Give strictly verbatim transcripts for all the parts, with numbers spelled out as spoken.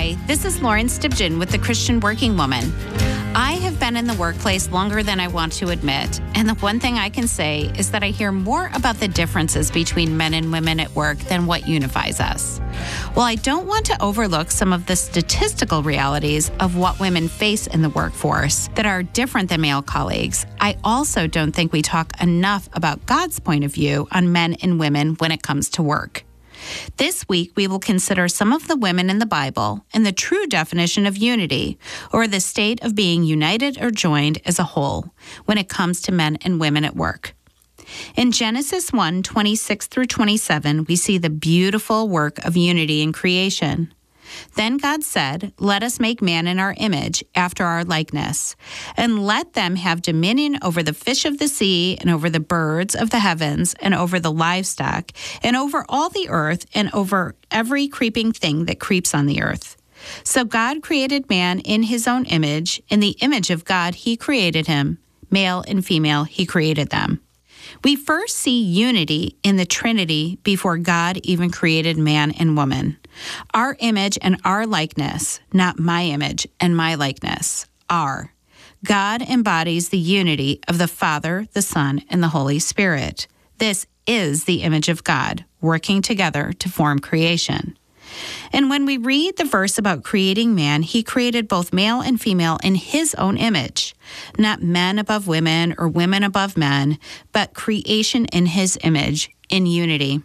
Hi, this is Lauren Stibgen with the Christian Working Woman. I have been in the workplace longer than I want to admit, and the one thing I can say is that I hear more about the differences between men and women at work than what unifies us. While I don't want to overlook some of the statistical realities of what women face in the workforce that are different than male colleagues, I also don't think we talk enough about God's point of view on men and women when it comes to work. This week, we will consider some of the women in the Bible and the true definition of unity, or the state of being united or joined as a whole, when it comes to men and women at work. In Genesis one, twenty-six through twenty-seven, we see the beautiful work of unity in creation. Then God said, "Let us make man in our image, after our likeness, and let them have dominion over the fish of the sea, and over the birds of the heavens, and over the livestock, and over all the earth, and over every creeping thing that creeps on the earth." So God created man in his own image. In the image of God, he created him. Male and female, he created them. We first see unity in the Trinity before God even created man and woman. Our image and our likeness, not my image and my likeness, are. God embodies the unity of the Father, the Son, and the Holy Spirit. This is the image of God, working together to form creation. And when we read the verse about creating man, he created both male and female in his own image, not men above women or women above men, but creation in his image, in unity.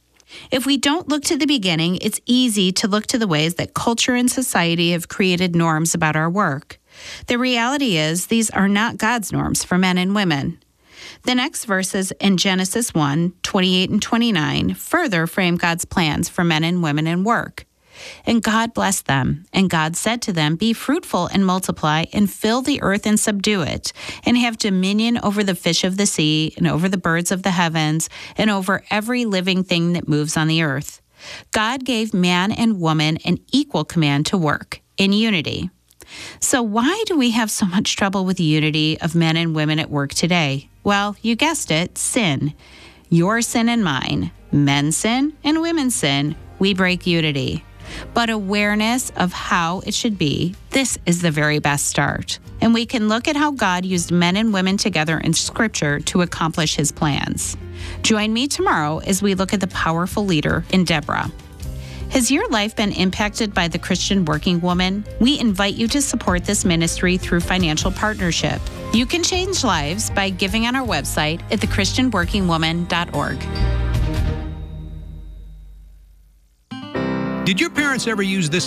If we don't look to the beginning, it's easy to look to the ways that culture and society have created norms about our work. The reality is, these are not God's norms for men and women. The next verses in Genesis one, twenty-eight and twenty-nine further frame God's plans for men and women in work. And God blessed them, and God said to them, "Be fruitful and multiply, and fill the earth and subdue it, and have dominion over the fish of the sea, and over the birds of the heavens, and over every living thing that moves on the earth." God gave man and woman an equal command to work in unity. So why do we have so much trouble with unity of men and women at work today? Well, you guessed it, sin. Your sin and mine. Men's sin and women's sin. We break unity. But awareness of how it should be, this is the very best start. And we can look at how God used men and women together in Scripture to accomplish his plans. Join me tomorrow as we look at the powerful leader in Deborah. Has your life been impacted by the Christian Working Woman? We invite you to support this ministry through financial partnership. You can change lives by giving on our website at the christian working woman dot org. Did your parents ever use this